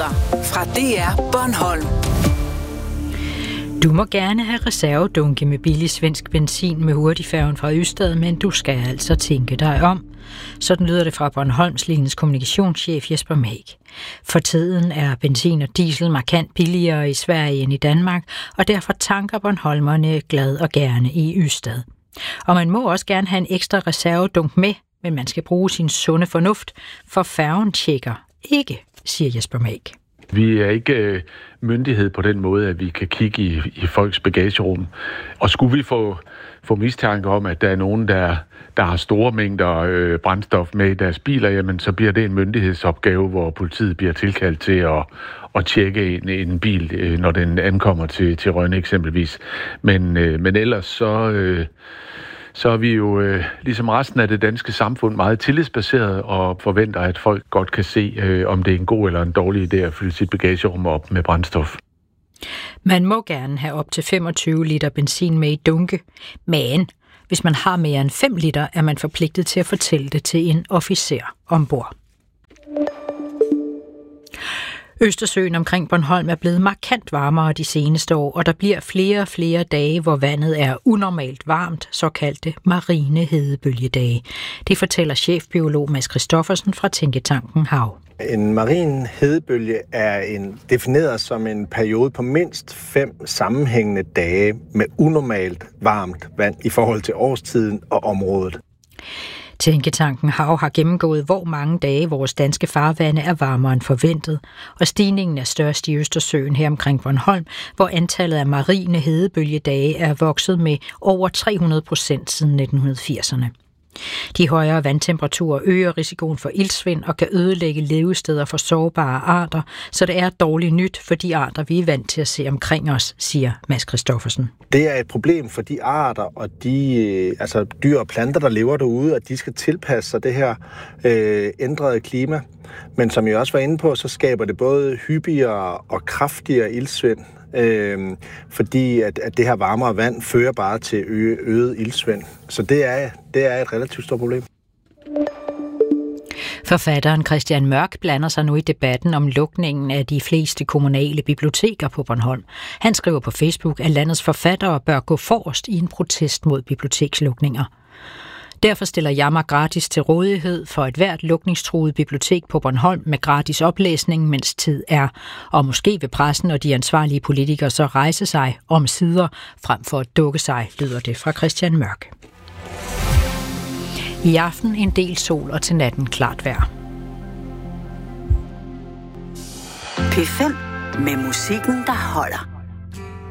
Nyheder fra DR Bornholm. Du må gerne have reservedunke med billig svensk benzin med hurtigfærgen fra Ystad, men du skal altså tænke dig om. Sådan lyder det fra Bornholmslinjens kommunikationschef Jesper Mag. For tiden er benzin og diesel markant billigere i Sverige end i Danmark, og derfor tanker bornholmerne glad og gerne i Ystad. Og man må også gerne have en ekstra reservedunk med, men man skal bruge sin sunde fornuft, for færgen tjekker ikke, siger Jesper Mag. Vi er ikke myndighed på den måde, at vi kan kigge i folks bagagerum. Og skulle vi få mistanke om, at der er nogen, der har store mængder brændstof med i deres biler, jamen så bliver det en myndighedsopgave, hvor politiet bliver tilkaldt til at tjekke en bil, når den ankommer til Rønne eksempelvis. Men ellers så er vi jo ligesom resten af det danske samfund meget tillidsbaseret og forventer, at folk godt kan se, om det er en god eller en dårlig idé at fylde sit bagagerum op med brændstof. Man må gerne have op til 25 liter benzin med i dunke, men hvis man har mere end 5 liter, er man forpligtet til at fortælle det til en officer ombord. Østersøen omkring Bornholm er blevet markant varmere de seneste år, og der bliver flere og flere dage, hvor vandet er unormalt varmt, såkaldte marine hedebølgedage. Det fortæller chefbiolog Mads Christoffersen fra Tænketanken Hav. En marin hedebølge er defineret som en periode på mindst 5 sammenhængende dage med unormalt varmt vand i forhold til årstiden og området. Tænketanken Hav har gennemgået, hvor mange dage vores danske farvande er varmere end forventet, og stigningen er størst i Østersøen her omkring Bornholm, hvor antallet af marine hedebølgedage er vokset med over 300% siden 1980'erne. De højere vandtemperaturer øger risikoen for iltsvind og kan ødelægge levesteder for sårbare arter, så det er dårligt nyt for de arter, vi er vant til at se omkring os, siger Mads Christoffersen. Det er et problem for de arter og de dyr og planter, der lever derude, at de skal tilpasse sig det her ændrede klima. Men som jeg også var inde på, så skaber det både hyppigere og kraftigere iltsvind, fordi at det her varmere vand fører bare til øget iltsvind. Så det er et relativt stort problem. Forfatteren Christian Mørk blander sig nu i debatten om lukningen af de fleste kommunale biblioteker på Bornholm. Han skriver på Facebook, at landets forfattere bør gå forrest i en protest mod bibliotekslukninger. Derfor stiller Jammer gratis til rådighed for et hvert lukningstruet bibliotek på Bornholm med gratis oplæsning, mens tid er. Og måske vil pressen og de ansvarlige politikere så rejse sig om sider frem for at dukke sig, lyder det fra Christian Mørk. I aften en del sol og til natten klart vejr. P5 med musikken, der holder.